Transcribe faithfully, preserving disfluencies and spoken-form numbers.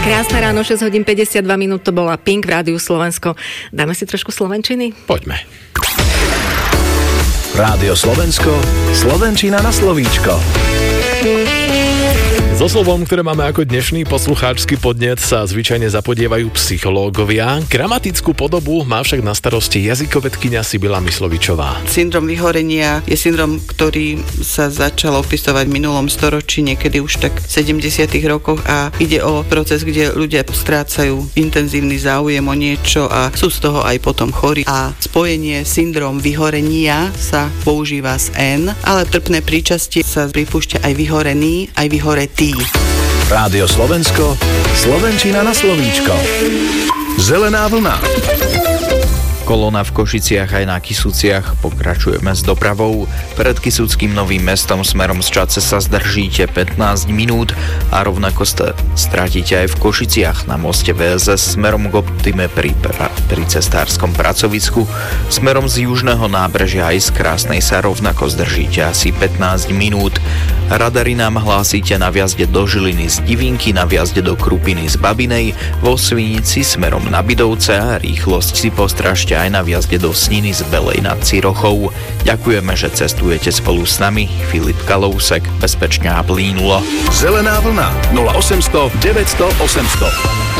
Krásne ráno, šesť hodín päťdesiatdva minút, to bola Pink v Rádiu Slovensko. Dáme si trošku slovenčiny? Poďme. Rádio Slovensko, slovenčina na slovíčko. So slovom, ktoré máme ako dnešný poslucháčsky podnet, sa zvyčajne zapodievajú psychológovia. Gramatickú podobu má však na starosti jazykovedkyňa Sibila Myslovičová. Syndrom vyhorenia je syndrom, ktorý sa začal opisovať v minulom storočí, niekedy už tak v sedemdesiatych rokoch, a ide o proces, kde ľudia strácajú intenzívny záujem o niečo a sú z toho aj potom chorí. A spojenie syndrom vyhorenia sa používa z N, ale trpné príčastie sa pripúšťa aj vyhorený, aj vyhoretý. Rádio Slovensko, slovenčina na slovíčko. Zelená vlna. Kolóna v Košiciach aj na Kysuciach. Pokračujeme s dopravou. Pred Kysuckým Novým Mestom smerom z Čadce sa zdržíte pätnásť minút a rovnako st- stratíte aj v Košiciach na moste vé es es smerom k Optime pri, pri cestárskom pracovisku. Smerom z južného nábrežia aj z Krásnej sa rovnako zdržíte asi pätnásť minút. Radary nám hlásite na vjazde do Žiliny z Divinky, na vjazde do Krupiny z Babinej, vo Svinici smerom na Bidovce a rýchlosť si postražte aj na vjazde do Sniny z Belej nad Cirochou. Ďakujeme, že cestujete spolu s nami. Filip Kalousek, bezpečne a plínulo. Zelená vlna nula osemsto deväťsto osemsto.